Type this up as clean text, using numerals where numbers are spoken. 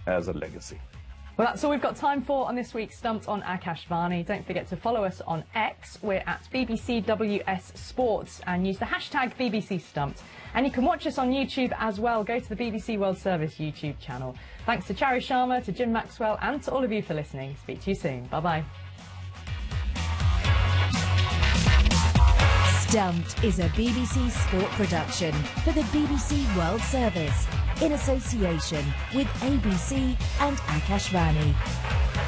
as a legacy. Well, that's all we've got time for on this week's Stumped on Akashvani. Don't forget to follow us on X. We're at BBCWS Sports and use the hashtag BBC Stumped. And you can watch us on YouTube as well. Go to the BBC World Service YouTube channel. Thanks to Chari Sharma, to Jim Maxwell, and to all of you for listening. Speak to you soon. Bye-bye. Stumped is a BBC Sport production for the BBC World Service in association with ABC and Akashvani.